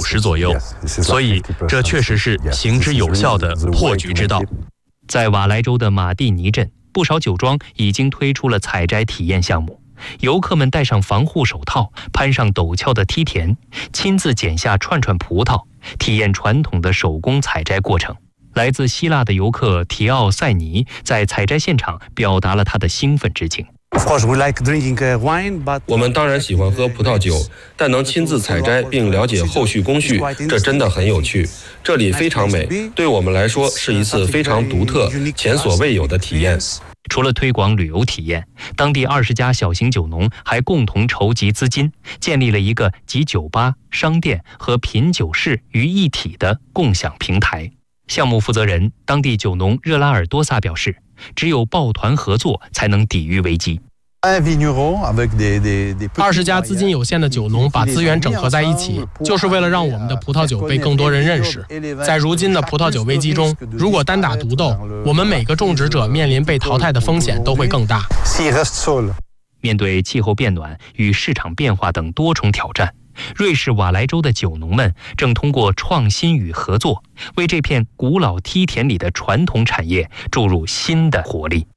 50%左右，所以这确实是行之有效的破局之道。 在瓦莱州的马蒂尼镇，不少酒庄已经推出了采摘体验项目，游客们戴上防护手套，攀上陡峭的梯田，亲自剪下串串葡萄，体验传统的手工采摘过程。来自希腊的游客提奥塞尼在采摘现场表达了他的兴奋之情。 我们当然喜欢喝葡萄酒，但能亲自采摘并了解后续工序，这真的很有趣。这里非常美，对我们来说是一次非常独特、前所未有的体验。 除了推广旅游体验，当地20家小型酒农还共同筹集资金，建立了一个集酒吧、商店和品酒室于一体的共享平台。项目负责人、当地酒农热拉尔多萨表示，只有抱团合作才能抵御危机。 20家资金有限的酒农把资源整合在一起，就是为了让我们的葡萄酒被更多人认识。在如今的葡萄酒危机中，如果单打独斗，我们每个种植者面临被淘汰的风险都会更大。 面对气候变暖与市场变化等多重挑战，瑞士瓦莱州的酒农们正通过创新与合作，为这片古老梯田里的传统产业注入新的活力。